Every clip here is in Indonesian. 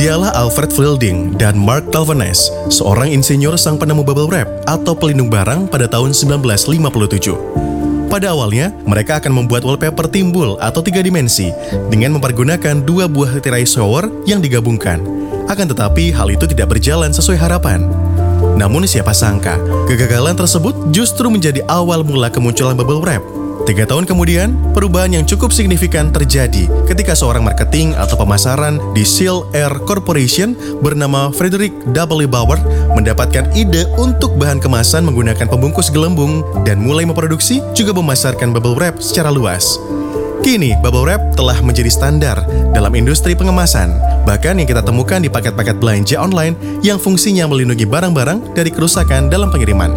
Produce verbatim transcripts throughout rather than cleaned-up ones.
Dialah Alfred Fielding dan Mark Talvanes, seorang insinyur sang penemu bubble wrap atau pelindung barang pada tahun sembilan belas lima puluh tujuh. Pada awalnya, mereka akan membuat wallpaper timbul atau tiga dimensi dengan mempergunakan dua buah tirai shower yang digabungkan. Akan tetapi, hal itu tidak berjalan sesuai harapan. Namun siapa sangka, kegagalan tersebut justru menjadi awal mula kemunculan bubble wrap. Tiga tahun kemudian, perubahan yang cukup signifikan terjadi ketika seorang marketing atau pemasaran di Seal Air Corporation bernama Frederick W. Bauer mendapatkan ide untuk bahan kemasan menggunakan pembungkus gelembung dan mulai memproduksi juga memasarkan bubble wrap secara luas. Kini, bubble wrap telah menjadi standar dalam industri pengemasan, bahkan yang kita temukan di paket-paket belanja online yang fungsinya melindungi barang-barang dari kerusakan dalam pengiriman.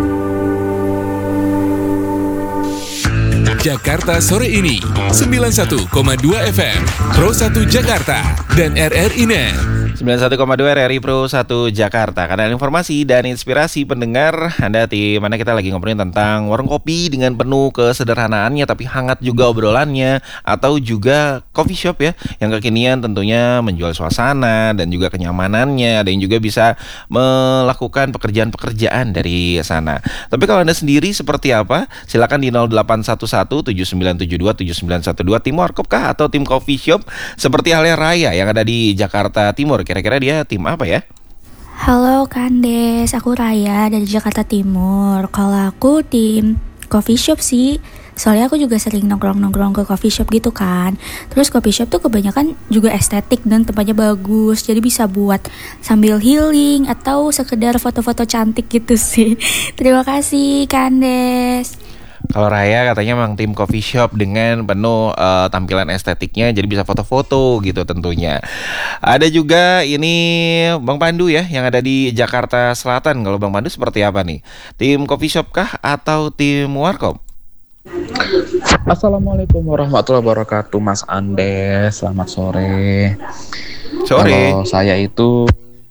Jakarta sore ini sembilan puluh satu koma dua F M Pro satu Jakarta dan R R I Net. sembilan puluh satu koma dua R R I Pro satu Jakarta. Karena informasi dan inspirasi pendengar, Anda di mana kita lagi ngobrolin tentang warung kopi dengan penuh kesederhanaannya tapi hangat juga obrolannya, atau juga coffee shop ya yang kekinian tentunya menjual suasana dan juga kenyamanannya, ada yang juga bisa melakukan pekerjaan-pekerjaan dari sana. Tapi kalau Anda sendiri seperti apa? Silakan di nol delapan satu satu tujuh sembilan tujuh dua tujuh sembilan satu dua. Tim warkop kah atau tim coffee shop seperti halnya Raya yang ada di Jakarta Timur? Kira-kira dia tim apa ya? Halo Kandes, aku Raya dari Jakarta Timur. Kalau aku tim coffee shop sih, soalnya aku juga sering nongkrong-nongkrong ke coffee shop gitu kan. Terus coffee shop tuh kebanyakan juga estetik dan tempatnya bagus, jadi bisa buat sambil healing atau sekedar foto-foto cantik gitu sih. Terima kasih Kandes. Kalau Raya katanya memang tim coffee shop dengan penuh uh, tampilan estetiknya, jadi bisa foto-foto gitu tentunya. Ada juga ini Bang Pandu ya yang ada di Jakarta Selatan. Kalau Bang Pandu seperti apa nih? Tim coffee shop kah atau tim warkop? Assalamualaikum warahmatullahi wabarakatuh, Mas Andes. Selamat sore. Sore. Kalau saya itu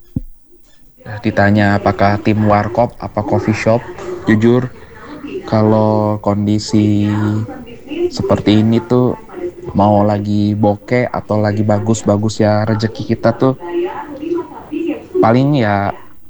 ditanya apakah tim warkop apa coffee shop, jujur kalau kondisi seperti ini tuh mau lagi bokeh atau lagi bagus-bagus ya rezeki kita tuh paling ya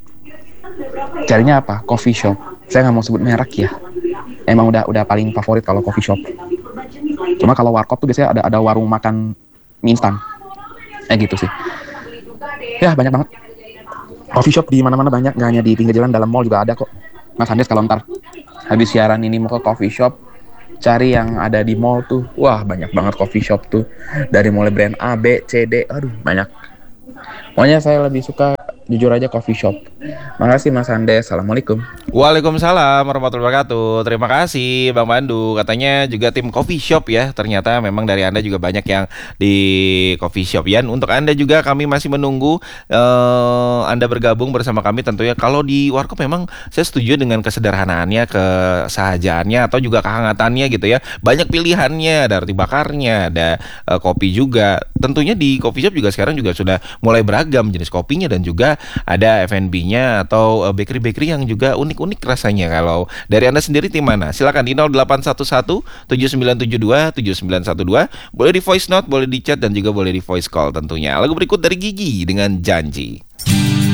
carinya apa? Coffee shop. Saya nggak mau sebut merek ya. Emang udah udah paling favorit kalau coffee shop. Cuma kalau warkop tuh biasanya ada ada warung makan mie instan. Eh gitu sih. Ya banyak banget. Coffee shop di mana-mana banyak, nggak hanya di pinggir jalan, dalam mall juga ada kok. Mas Andes kalau ntar habis siaran ini mau ke coffee shop, cari yang ada di mall tuh. Wah banyak banget coffee shop tuh. Dari mulai brand A, B, C, D. Aduh banyak. Pokoknya saya lebih suka jujur aja coffee shop. Makasih Mas Andes. Assalamualaikum. Waalaikumsalam warahmatullahi wabarakatuh. Terima kasih Bang Pandu. Katanya juga tim coffee shop ya. Ternyata memang dari Anda juga banyak yang di coffee shop ya. Untuk Anda juga kami masih menunggu uh, Anda bergabung bersama kami tentunya. Kalau di warkop memang saya setuju dengan kesederhanaannya, kesahajaannya atau juga kehangatannya gitu ya. Banyak pilihannya, ada roti bakarnya, ada uh, kopi juga. Tentunya di coffee shop juga sekarang juga sudah mulai beragam jenis kopinya dan juga ada F and B-nya atau bakery-bakery yang juga unik-unik rasanya. Kalau dari Anda sendiri tim mana? Silakan di nol delapan satu satu tujuh sembilan tujuh dua tujuh sembilan satu dua. Boleh di voice note, boleh di chat dan juga boleh di voice call tentunya. Lagu berikut dari Gigi dengan Janji.